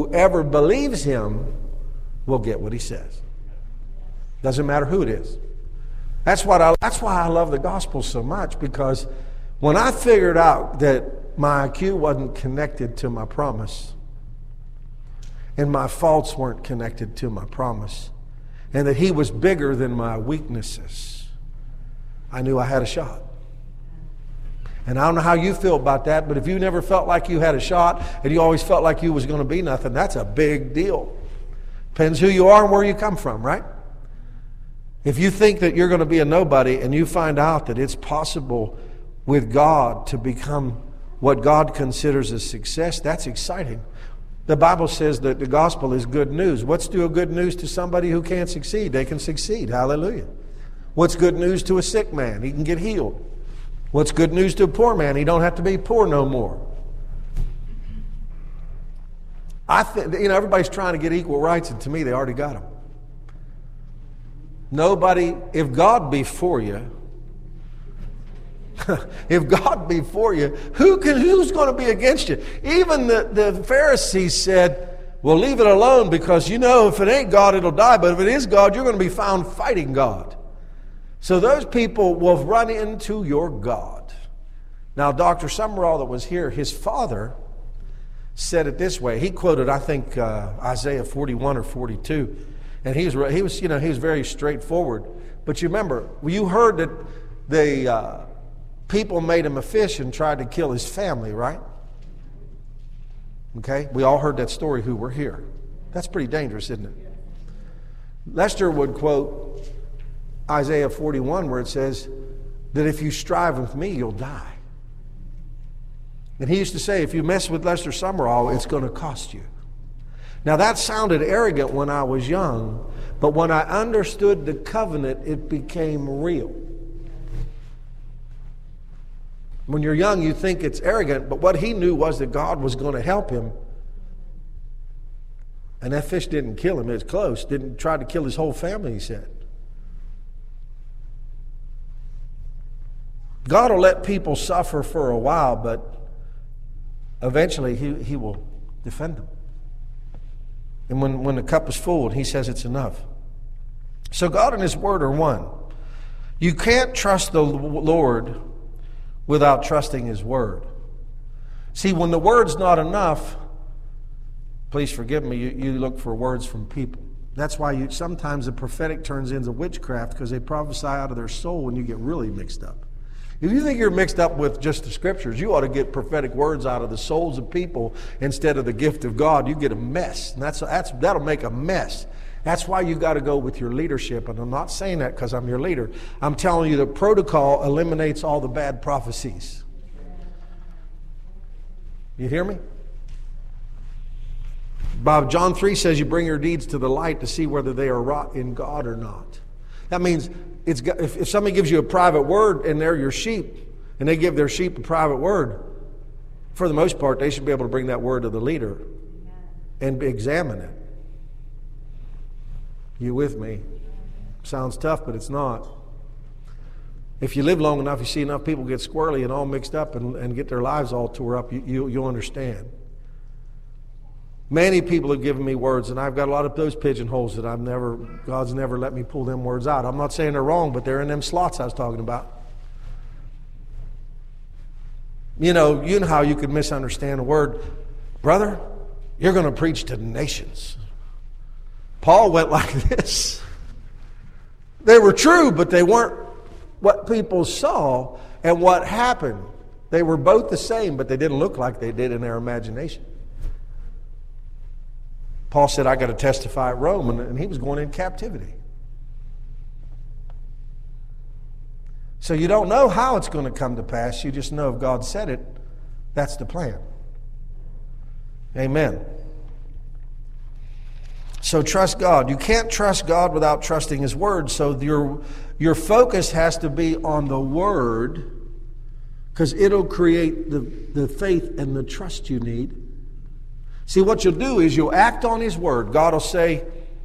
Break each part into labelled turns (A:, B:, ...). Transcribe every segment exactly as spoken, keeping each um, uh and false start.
A: Whoever believes him will get what he says. Doesn't matter who it is. That's what I, that's why I love the gospel so much, because when I figured out that my I Q wasn't connected to my promise, and my faults weren't connected to my promise, and that he was bigger than my weaknesses, I knew I had a shot. And I don't know how you feel about that, but if you never felt like you had a shot and you always felt like you was going to be nothing, that's a big deal. Depends who you are and where you come from, right? If you think that you're going to be a nobody and you find out that it's possible with God to become what God considers a success, that's exciting. The Bible says that the gospel is good news. What's do a good news to somebody who can't succeed? They can succeed. Hallelujah. What's good news to a sick man? He can get healed. What's good news to a poor man? He don't have to be poor no more. I think, you know, everybody's trying to get equal rights, and to me, they already got them. Nobody, if God be for you, if God be for you, who can, who's going to be against you? Even the, the Pharisees said, well, leave it alone, because you know if it ain't God, it'll die. But if it is God, you're going to be found fighting God. So those people will run into your God. Now, Doctor Summerall that was here, his father said it this way. He quoted, I think, uh, Isaiah forty-one or forty-two. And he was, he was, you know, he was very straightforward. But you remember, you heard that the uh, people made him a fish and tried to kill his family, right? Okay? We all heard that story who were here. That's pretty dangerous, isn't it? Lester would quote Isaiah forty-one, where it says that if you strive with me, you'll die. And he used to say, if you mess with Lester Summerall, it's going to cost you. Now that sounded arrogant when I was young, but when I understood the covenant, it became real. When you're young, you think it's arrogant, but what he knew was that God was going to help him. And that fish didn't kill him. It was close. Didn't try to kill his whole family, he said. God will let people suffer for a while, but eventually he, he will defend them. And when, when the cup is full, he says it's enough. So God and his word are one. You can't trust the Lord without trusting his word. See, when the word's not enough, please forgive me, you, you look for words from people. That's why you, sometimes the prophetic turns into witchcraft, because they prophesy out of their soul when you get really mixed up. If you think you're mixed up with just the scriptures, you ought to get prophetic words out of the souls of people instead of the gift of God. You get a mess, and that's, that's, that'll make a mess. That's why you got to go with your leadership. And I'm not saying that because I'm your leader. I'm telling you the protocol eliminates all the bad prophecies. You hear me? Bob, John three says you bring your deeds to the light to see whether they are wrought in God or not. That means it's, if, if somebody gives you a private word and they're your sheep, and they give their sheep a private word, for the most part, they should be able to bring that word to the leader and examine it. You with me? Sounds tough, but it's not. If you live long enough, you see enough people get squirrely and all mixed up and, and get their lives all tore up, you, you, you'll understand. Many people have given me words, and I've got a lot of those pigeonholes that I've never, God's never let me pull them words out. I'm not saying they're wrong, but they're in them slots I was talking about. You know, you know how you could misunderstand a word. Brother, you're going to preach to the nations. Paul went like this. They were true, but they weren't what people saw and what happened. They were both the same, but they didn't look like they did in their imagination. Paul said, I got to testify at Rome, and, and he was going in captivity. So you don't know how it's going to come to pass. You just know if God said it, that's the plan. Amen. So trust God. You can't trust God without trusting his word. So your, your focus has to be on the word, because it'll create the, the faith and the trust you need. See, what you'll do is you'll act on his word. God will say,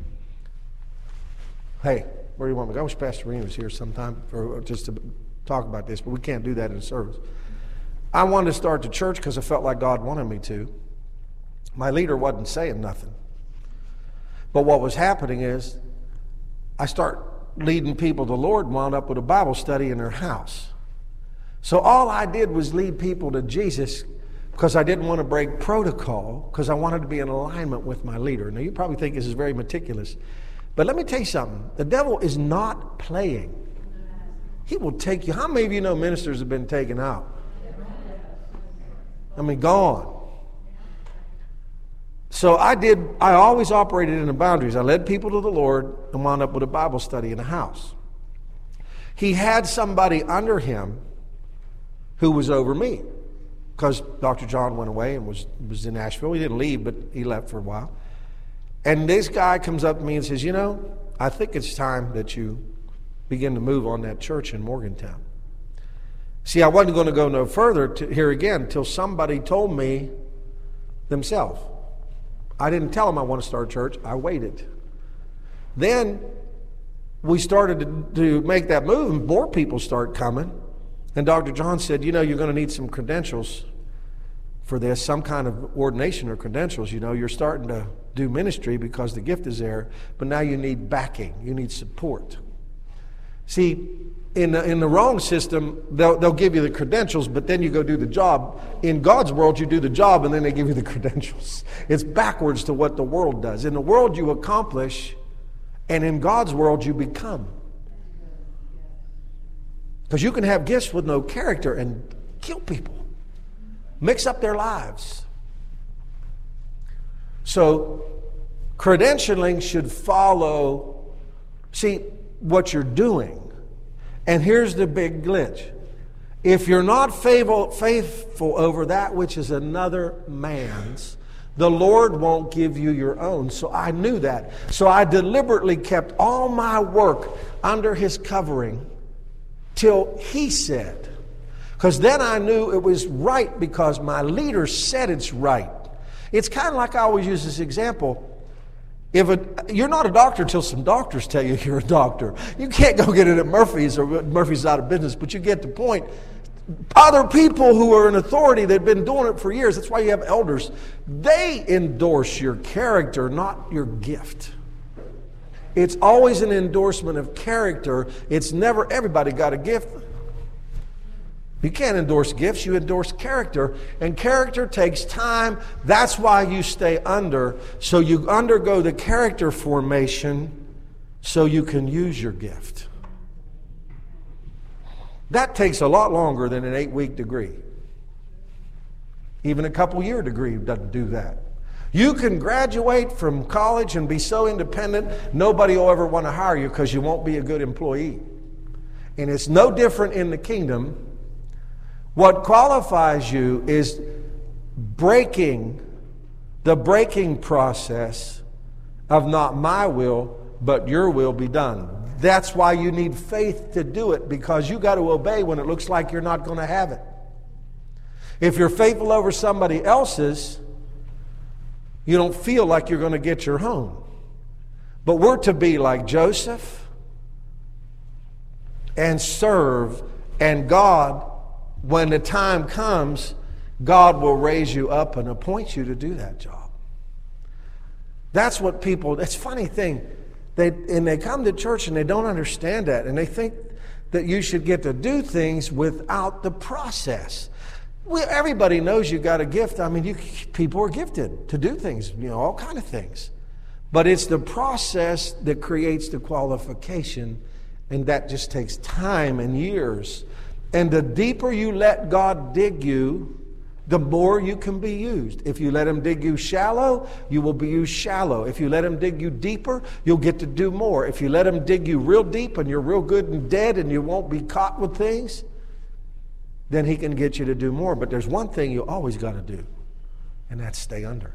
A: hey, where do you want me to go? I wish Pastor Rena was here sometime or just to talk about this, but we can't do that in a service. I wanted to start the church because I felt like God wanted me to. My leader wasn't saying nothing. But what was happening is I start leading people to the Lord and wound up with a Bible study in their house. So all I did was lead people to Jesus because I didn't want to break protocol, because I wanted to be in alignment with my leader. Now you probably think this is very meticulous, but let me tell you something. The devil is not playing. He will take you. How many of you know ministers have been taken out? I mean, gone. So I did, I always operated in the boundaries. I led people to the Lord and wound up with a Bible study in the house. He had somebody under him who was over me, because Doctor John went away and was, was in Nashville. He didn't leave, but he left for a while. And this guy comes up to me and says, you know, I think it's time that you begin to move on that church in Morgantown. See, I wasn't going to go no further to, here again until somebody told me themselves. I didn't tell them I want to start a church. I waited. Then we started to, to make that move, and more people start coming. And Doctor John said, you know, you're going to need some credentials for this, some kind of ordination or credentials. You know, you're starting to do ministry because the gift is there, but now you need backing. You need support. See, in the, in the wrong system, they'll, they'll give you the credentials, but then you go do the job. In God's world, you do the job, and then they give you the credentials. It's backwards to what the world does. In the world, you accomplish, and in God's world, you become. Because you can have gifts with no character and kill people, mix up their lives. So, credentialing should follow, see, what you're doing. And here's the big glitch. If you're not faithful, faithful over that which is another man's, the Lord won't give you your own. So I knew that. So I deliberately kept all my work under his covering till he said. Because then I knew it was right, because my leader said it's right. It's kind of like I always use this example. If a, you're not a doctor till some doctors tell you you're a doctor. You can't go get it at Murphy's, or Murphy's out of business, but you get the point. Other people who are in authority that have been doing it for years, that's why you have elders, they endorse your character, not your gift. It's always an endorsement of character. It's never everybody got a gift. You can't endorse gifts, you endorse character. And character takes time. That's why you stay under. So you undergo the character formation so you can use your gift. That takes a lot longer than an eight-week degree. Even a couple-year degree doesn't do that. You can graduate from college and be so independent, nobody will ever want to hire you because you won't be a good employee. And it's no different in the kingdom. What qualifies you is breaking the breaking process of not my will, but your will be done. That's why you need faith to do it, because you got to obey when it looks like you're not going to have it. If you're faithful over somebody else's, you don't feel like you're going to get your own. But we're to be like Joseph and serve, and God, when the time comes, God will raise you up and appoint you to do that job. That's what people, it's a funny thing. They, and they come to church and they don't understand that. And they think that you should get to do things without the process. We, everybody knows you got a gift. I mean, you, people are gifted to do things, you know, all kind of things. But it's the process that creates the qualification. And that just takes time and years. And the deeper you let God dig you, the more you can be used. If you let him dig you shallow, you will be used shallow. If you let him dig you deeper, you'll get to do more. If you let him dig you real deep and you're real good and dead and you won't be caught with things, then he can get you to do more. But there's one thing you always got to do, and that's stay under.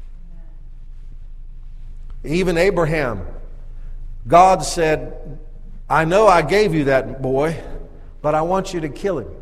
A: Even Abraham, God said, I know I gave you that boy, but I want you to kill him.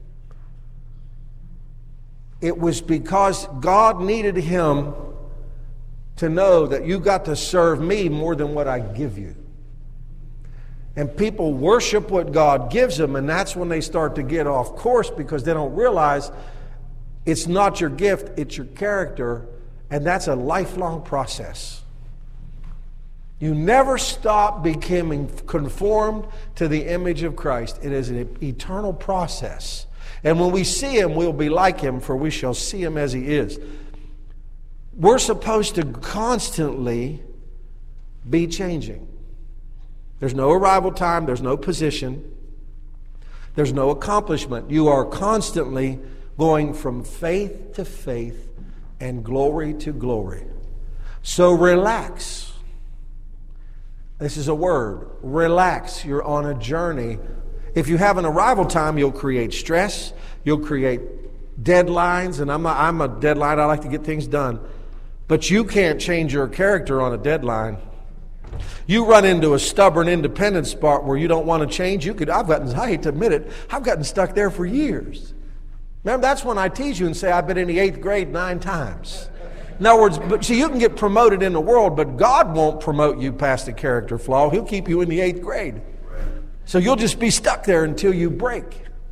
A: It was because God needed him to know that you got to serve me more than what I give you. And people worship what God gives them, and that's when they start to get off course, because they don't realize it's not your gift, it's your character. And that's a lifelong process. You never stop becoming conformed to the image of Christ. It is an eternal process. And when we see Him, we'll be like Him, for we shall see Him as He is. We're supposed to constantly be changing. There's no arrival time. There's no position. There's no accomplishment. You are constantly going from faith to faith and glory to glory. So relax. This is a word. Relax. You're on a journey. If you have an arrival time, you'll create stress. You'll create deadlines. And I'm a, I'm a deadline. I like to get things done. But you can't change your character on a deadline. You run into a stubborn independent spot where you don't want to change. You could. I've gotten. I hate to admit it. I've gotten stuck there for years. Remember, that's when I tease you and say I've been in the eighth grade nine times. In other words, but see, you can get promoted in the world, but God won't promote you past a character flaw. He'll keep you in the eighth grade. So you'll just be stuck there until you break.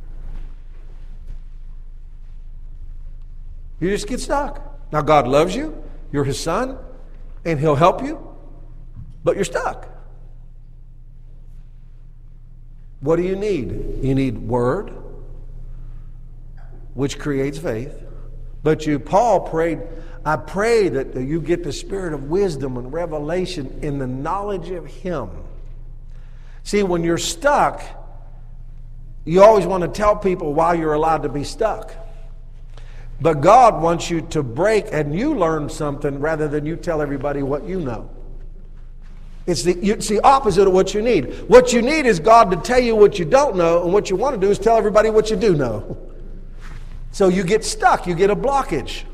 A: You just get stuck. Now, God loves you. You're His son, and He'll help you, but you're stuck. What do you need? You need Word, which creates faith. But you, Paul prayed, I pray that you get the spirit of wisdom and revelation in the knowledge of Him. See, when you're stuck, you always want to tell people why you're allowed to be stuck. But God wants you to break and you learn something rather than you tell everybody what you know. It's the, it's the opposite of what you need. What you need is God to tell you what you don't know, and what you want to do is tell everybody what you do know. So you get stuck, you get a blockage.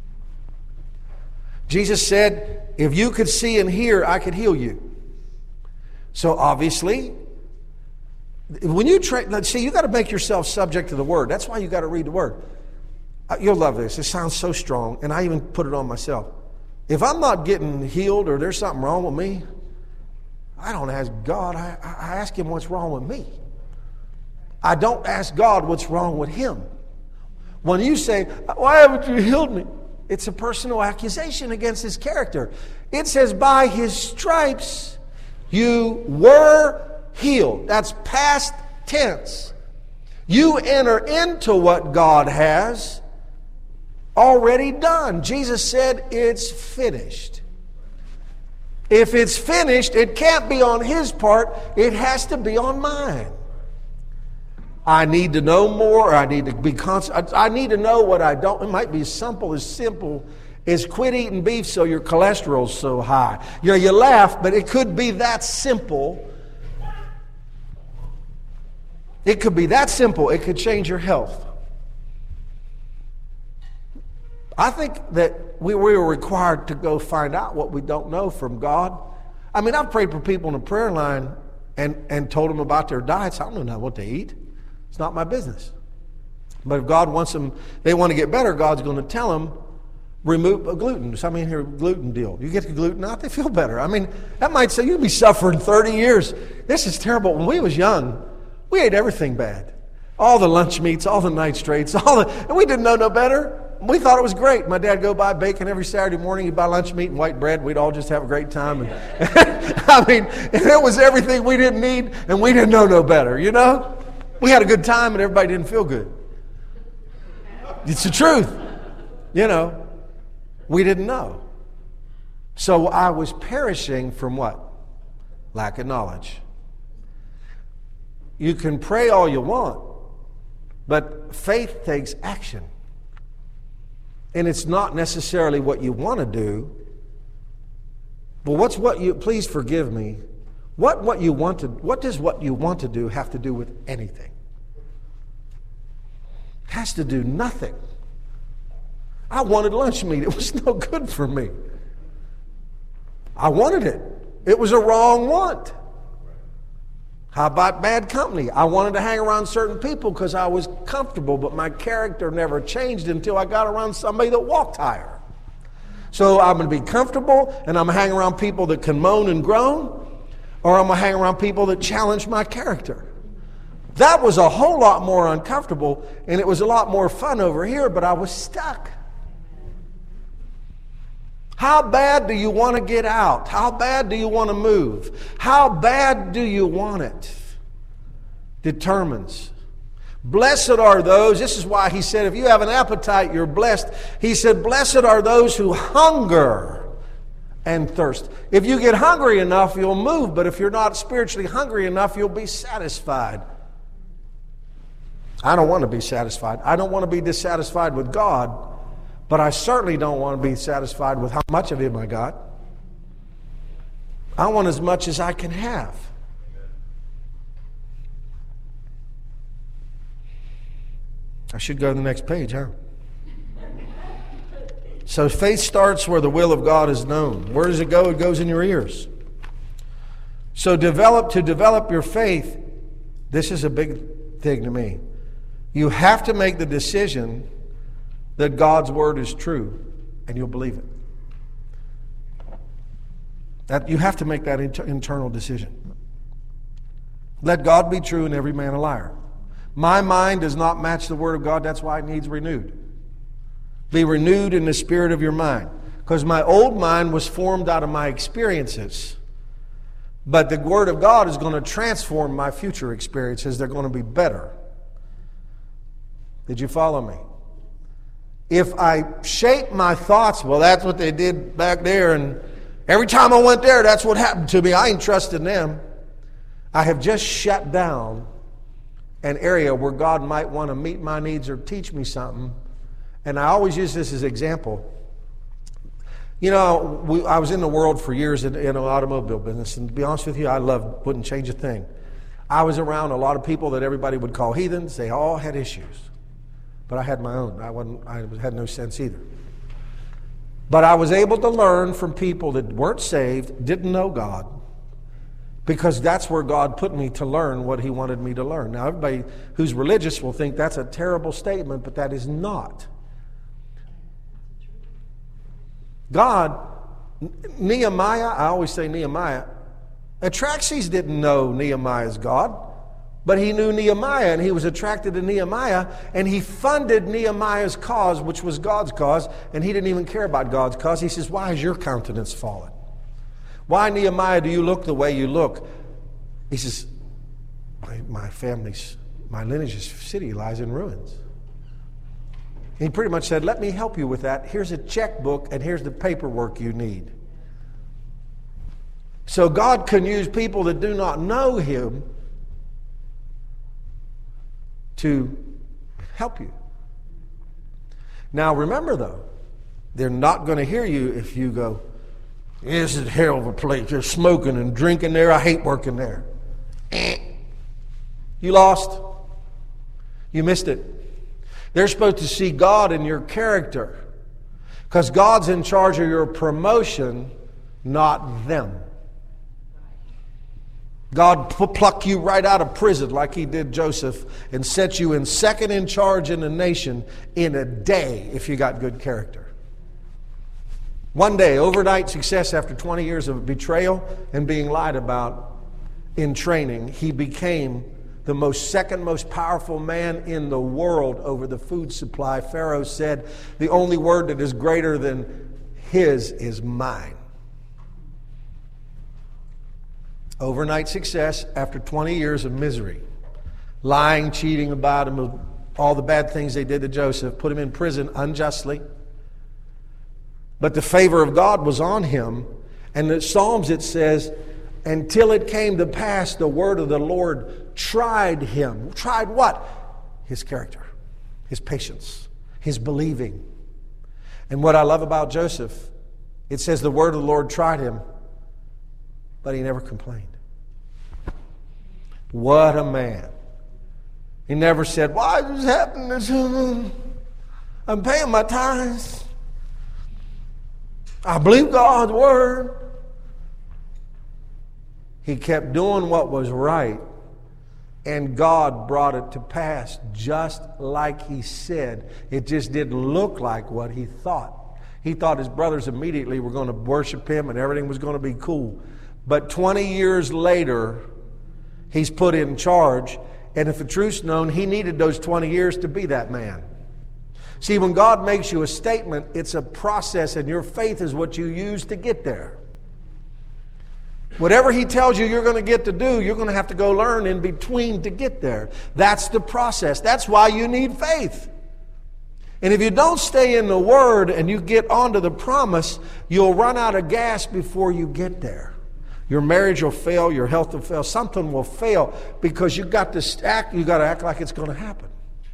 A: Jesus said, if you could see and hear, I could heal you. So obviously, when you train, see, you got to make yourself subject to the Word. That's why you got to read the Word. You'll love this. It sounds so strong, and I even put it on myself. If I'm not getting healed or there's something wrong with me, I don't ask God. I, I ask Him what's wrong with me. I don't ask God what's wrong with Him. When you say, why haven't you healed me? It's a personal accusation against His character. It says, by His stripes you were healed. That's past tense. You enter into what God has already done. Jesus said, it's finished. If it's finished, it can't be on His part. It has to be on mine. I need to know more. I need to be constant. I need to know what I don't. It might be as simple as simple as quit eating beef so your cholesterol's so high. You know, you laugh, but it could be that simple. It could be that simple. It could change your health. I think that we, we are required to go find out what we don't know from God. I mean, I've prayed for people in the prayer line and, and told them about their diets. I don't know what they eat. It's not my business. But if God wants them, they want to get better, God's going to tell them, remove gluten. So I mean, here, gluten deal. You get the gluten out, they feel better. I mean, that might say you'd be suffering thirty years. This is terrible. When we was young, we ate everything bad. All the lunch meats, all the night straights, all the, and we didn't know no better. We thought it was great. My dad would go buy bacon every Saturday morning. He'd buy lunch meat and white bread. We'd all just have a great time. And I mean, and it was everything we didn't need, and we didn't know no better, you know? We had a good time, and everybody didn't feel good. It's the truth. You know, we didn't know. So I was perishing from what? Lack of knowledge. You can pray all you want, but faith takes action. And it's not necessarily what you want to do, but what's what you, please forgive me, what what you want to, what does what you want to do have to do with anything? It has to do nothing. I wanted lunch meat. It was no good for me. I wanted it. It was a wrong want. How about bad company? I wanted to hang around certain people because I was comfortable, but my character never changed until I got around somebody that walked higher. So I'm going to be comfortable, and I'm going to hang around people that can moan and groan, or I'm going to hang around people that challenge my character. That was a whole lot more uncomfortable, and it was a lot more fun over here, but I was stuck. How bad do you want to get out? How bad do you want to move? How bad do you want it? Determines. Blessed are those, this is why he said, if you have an appetite, you're blessed. He said, blessed are those who hunger and thirst. If you get hungry enough, you'll move, but if you're not spiritually hungry enough, you'll be satisfied. I don't want to be satisfied. I don't want to be dissatisfied with God, but I certainly don't want to be satisfied with how much of Him I got. I want as much as I can have. I should go to the next page, huh? So faith starts where the will of God is known. Where does it go? It goes in your ears. So develop to develop your faith, this is a big thing to me. You have to make the decision that God's word is true, and you'll believe it. That you have to make that inter- internal decision. Let God be true and every man a liar. My mind does not match the Word of God. That's why it needs renewed. Be renewed in the spirit of your mind. Because my old mind was formed out of my experiences. But the Word of God is going to transform my future experiences. They're going to be better. Did you follow me? If I shape my thoughts, well, that's what they did back there, and every time I went there, that's what happened to me. I ain't trusting them. I have just shut down an area where God might want to meet my needs or teach me something. And I always use this as an example. You know, we, I was in the world for years in, in an automobile business, and to be honest with you, I loved, wouldn't change a thing. I was around a lot of people that everybody would call heathens. They all had issues. But I had my own. I, wasn't, I had no sense either. But I was able to learn from people that weren't saved, didn't know God, because that's where God put me to learn what He wanted me to learn. Now, everybody who's religious will think that's a terrible statement, but that is not. God, Nehemiah, I always say Nehemiah, Atraxes didn't know Nehemiah's God, but he knew Nehemiah, and he was attracted to Nehemiah, and he funded Nehemiah's cause, which was God's cause, and he didn't even care about God's cause. He says, why has your countenance fallen? Why, Nehemiah, do you look the way you look? He says, my, my family's, my lineage's city lies in ruins. And he pretty much said, let me help you with that. Here's a checkbook, and here's the paperwork you need. So God can use people that do not know Him to help you. Now remember though, they're not going to hear you if you go, this is a hell of a place. They're smoking and drinking there. I hate working there. You lost. You missed it. They're supposed to see God in your character, because God's in charge of your promotion, not them. God pluck you right out of prison like He did Joseph and set you in second in charge in the nation in a day if you got good character. One day, overnight success after twenty years of betrayal and being lied about in training, he became the most second most powerful man in the world over the food supply. Pharaoh said, the only word that is greater than his is mine. Overnight success after twenty years of misery. Lying, cheating about him, all the bad things they did to Joseph, put him in prison unjustly. But the favor of God was on him. And in the Psalms it says, until it came to pass, the word of the Lord tried him. Tried what? His character, his patience, his believing. And what I love about Joseph, it says the word of the Lord tried him, but he never complained. What a man. He never said, why is this happening? I'm paying my tithes. I believe God's word. He kept doing what was right, and God brought it to pass just like He said. It just didn't look like what he thought. He thought his brothers immediately were going to worship him and everything was going to be cool. But twenty years later, he's put in charge, and if the truth's known, he needed those twenty years to be that man. See, when God makes you a statement, it's a process, and your faith is what you use to get there. Whatever He tells you you're going to get to do, you're going to have to go learn in between to get there. That's the process. That's why you need faith. And if you don't stay in the Word and you get onto the promise, you'll run out of gas before you get there. Your marriage will fail, your health will fail, something will fail because you got to act, you got to act like it's going to happen.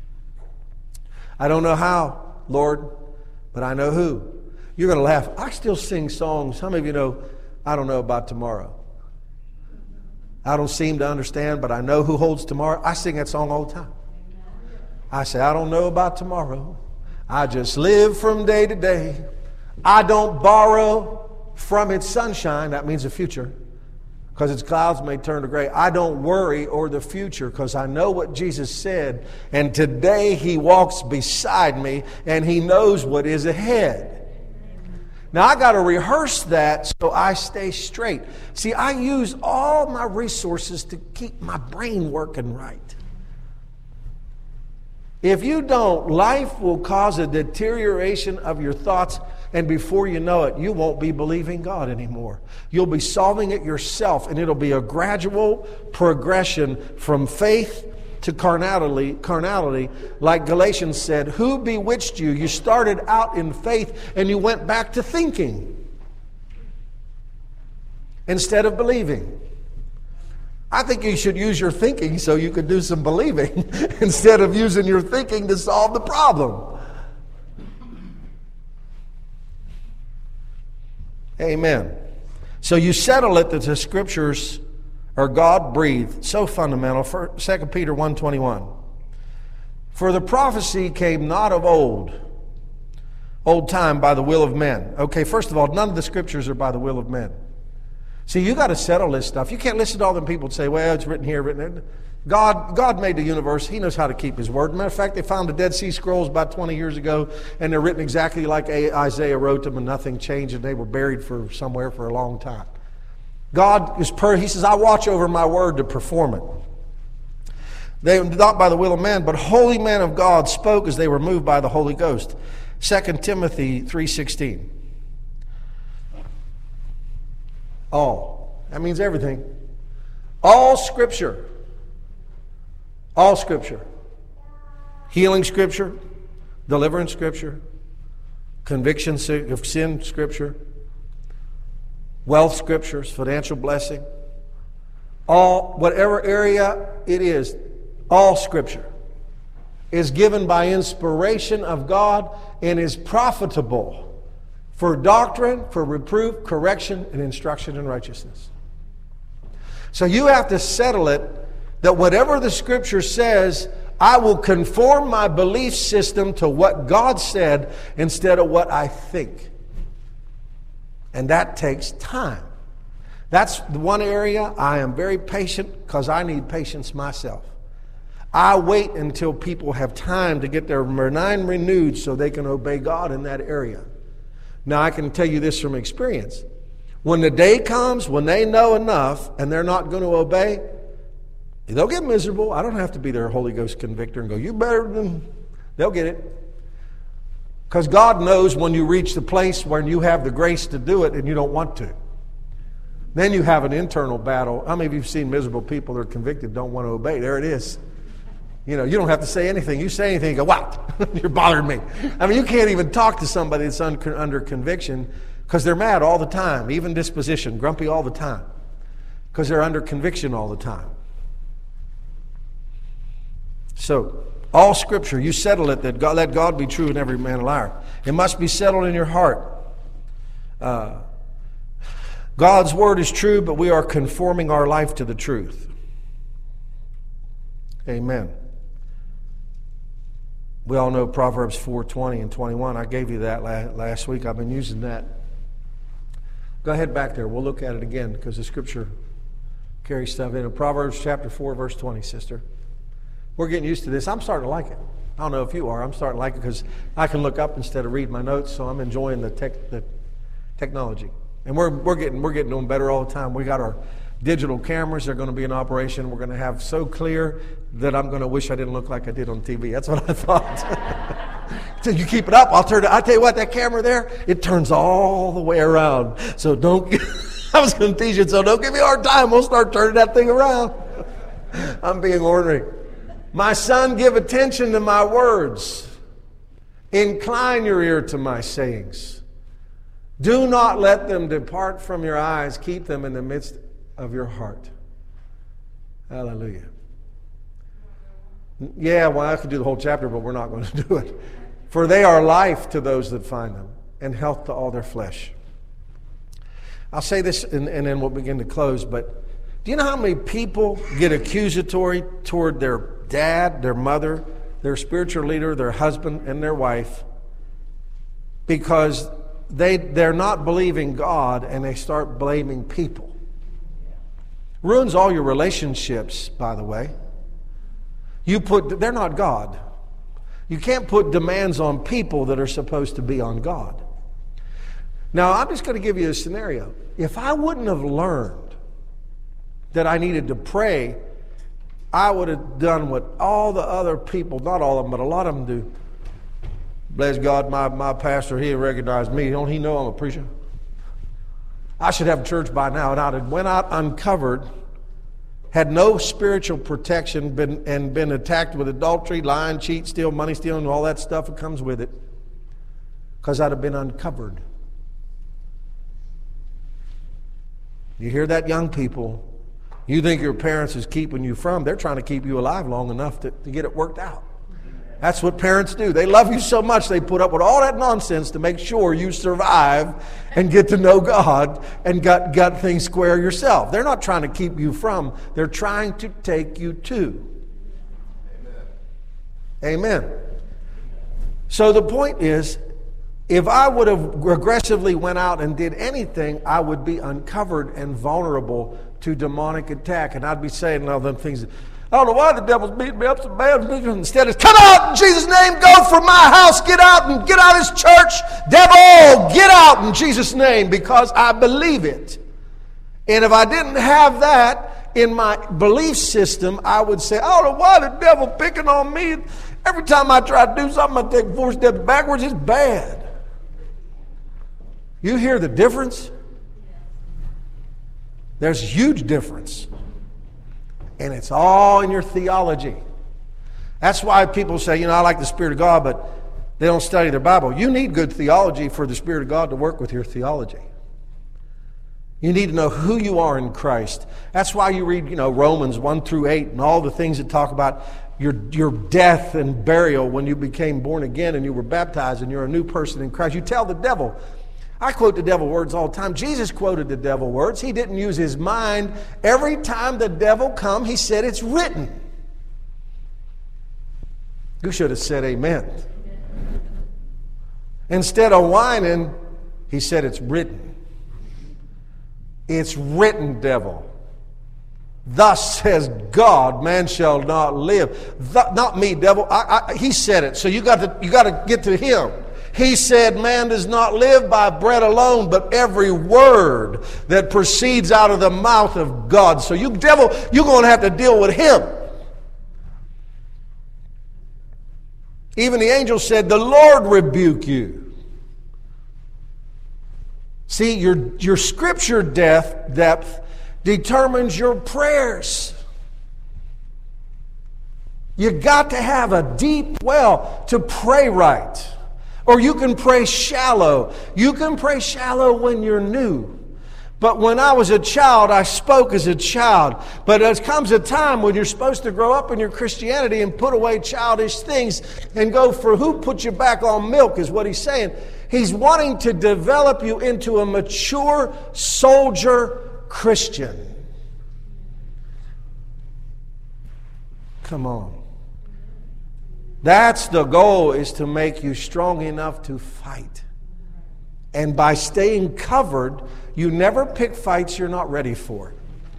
A: I don't know how, Lord, but I know who. You're going to laugh. I still sing songs. How many of you know, I don't know about tomorrow? I don't seem to understand, but I know who holds tomorrow. I sing that song all the time. I say, I don't know about tomorrow. I just live from day to day. I don't borrow from its sunshine. That means the future. Because its clouds may turn to gray. I don't worry over the future because I know what Jesus said. And today He walks beside me and He knows what is ahead. Now I got to rehearse that so I stay straight. See, I use all my resources to keep my brain working right. If you don't, life will cause a deterioration of your thoughts, and before you know it, you won't be believing God anymore. You'll be solving it yourself, and it'll be a gradual progression from faith to carnality, carnality. Like Galatians said, who bewitched you? You started out in faith, and you went back to thinking instead of believing. I think you should use your thinking so you could do some believing instead of using your thinking to solve the problem. Amen. So you settle it that the Scriptures are God-breathed. So fundamental. For Second Peter one twenty-one. For the prophecy came not of old, old time by the will of men. Okay, first of all, none of the Scriptures are by the will of men. See, you got to settle this stuff. You can't listen to all them people say, well, it's written here, written there. God, God made the universe. He knows how to keep His word. Matter of fact, they found the Dead Sea Scrolls about twenty years ago, and they're written exactly like Isaiah wrote them, and nothing changed, and they were buried for somewhere for a long time. God is per, He says, I watch over my word to perform it. They not by the will of man, but holy men of God spoke as they were moved by the Holy Ghost. Second Timothy three sixteen. All. That means everything. All Scripture. All Scripture. Healing Scripture. Deliverance Scripture. Conviction of sin Scripture. Wealth Scriptures. Financial blessing. All, whatever area it is, all Scripture is given by inspiration of God and is profitable for doctrine, for reproof, correction, and instruction in righteousness. So you have to settle it that whatever the Scripture says, I will conform my belief system to what God said instead of what I think. And that takes time. That's the one area I am very patient because I need patience myself. I wait until people have time to get their mind renewed so they can obey God in that area. Now, I can tell you this from experience. When the day comes, when they know enough and they're not going to obey, they'll get miserable. I don't have to be their Holy Ghost convictor and go, you better than... They'll get it. Because God knows when you reach the place where you have the grace to do it and you don't want to. Then you have an internal battle. How many of you have seen miserable people that are convicted don't want to obey? There it is. You know, you don't have to say anything. You say anything, you go, what? You're bothering me. I mean, you can't even talk to somebody that's un- under conviction because they're mad all the time, even disposition, grumpy all the time, because they're under conviction all the time. So, all Scripture, you settle it that God, let God be true and every man a liar. It must be settled in your heart. Uh, God's Word is true, but we are conforming our life to the truth. Amen. We all know Proverbs four twenty and twenty-one. I gave you that last week. I've been using that. Go ahead back there. We'll look at it again because the Scripture carries stuff in it. Proverbs chapter four, verse twenty, sister. We're getting used to this. I'm starting to like it. I don't know if you are. I'm starting to like it because I can look up instead of read my notes, so I'm enjoying the tech, the technology. And we're we're getting we're getting them better all the time. We got our digital cameras. They're going to be in operation. We're going to have so clear that I'm going to wish I didn't look like I did on T V. That's what I thought. So you keep it up. I'll turn it. I'll tell you what, that camera there, it turns all the way around. So don't, I was going to teach you, so don't give me a hard time. We'll start turning that thing around. I'm being ornery. My son, give attention to my words. Incline your ear to my sayings. Do not let them depart from your eyes. Keep them in the midst of your heart. Hallelujah. Yeah, well, I could do the whole chapter, but we're not going to do it. For they are life to those that find them, and health to all their flesh. I'll say this, and, and then we'll begin to close, but do you know how many people get accusatory toward their dad, their mother, their spiritual leader, their husband, and their wife, because they, they're not believing God, and they start blaming people? Ruins all your relationships, by the way. You put, they're not God. You can't put demands on people that are supposed to be on God. Now, I'm just going to give you a scenario. If I wouldn't have learned that I needed to pray, I would have done what all the other people, not all of them, but a lot of them do. Bless God, my, my pastor, he recognized me. Don't he know I'm a preacher? I should have church by now. And I went out uncovered, had no spiritual protection, been and been attacked with adultery, lying, cheat, steal, money stealing, all that stuff that comes with it, because I'd have been uncovered. You hear that, young people? You think your parents is keeping you from, they're trying to keep you alive long enough to, to get it worked out. That's what parents do. They love you so much, they put up with all that nonsense to make sure you survive and get to know God and got, got things square yourself. They're not trying to keep you from, they're trying to take you to. Amen. Amen. So the point is, if I would have aggressively went out and did anything, I would be uncovered and vulnerable to demonic attack. And I'd be saying all them things. I don't know why the devil's beating me up so bad. Instead, it's come out in Jesus' name. Go from my house. Get out and get out of this church. Devil, get out in Jesus' name, because I believe it. And if I didn't have that in my belief system, I would say, I don't know why the devil picking on me. Every time I try to do something, I take four steps backwards. It's bad. You hear the difference? There's a huge difference. And it's all in your theology. That's why people say, you know, I like the Spirit of God, but they don't study their Bible. You need good theology for the Spirit of God to work with your theology. You need to know who you are in Christ. That's why you read, you know, Romans one through eight and all the things that talk about your, your death and burial when you became born again and you were baptized and you're a new person in Christ. You tell the devil. I quote the devil words all the time. Jesus quoted the devil words. He didn't use his mind. Every time the devil come, he said, it's written. You should have said amen. Instead of whining, he said, it's written. It's written, devil. Thus says God, man shall not live. Th- not me, devil. I, I, he said it. So you got to you got to get to him. He said, man does not live by bread alone, but every word that proceeds out of the mouth of God. So you, devil, you're going to have to deal with him. Even the angel said, the Lord rebuke you. See, your, your scripture depth, depth determines your prayers. You got to have a deep well to pray right. Or you can pray shallow. You can pray shallow when you're new. But when I was a child, I spoke as a child. But there comes a time when you're supposed to grow up in your Christianity and put away childish things and go for who put you back on milk, is what he's saying. He's wanting to develop you into a mature soldier Christian. Come on. That's the goal, is to make you strong enough to fight. And by staying covered, you never pick fights you're not ready for.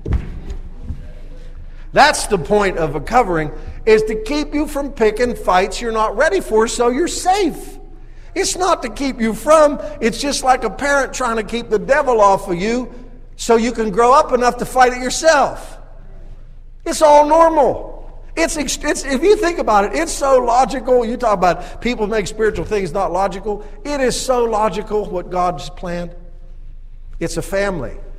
A: That's the point of a covering, is to keep you from picking fights you're not ready for so you're safe. It's not to keep you from, it's just like a parent trying to keep the devil off of you so you can grow up enough to fight it yourself. It's all normal. It's, it's if you think about it, it's so logical. You talk about people make spiritual things not logical. It is so logical what God's planned. It's a family.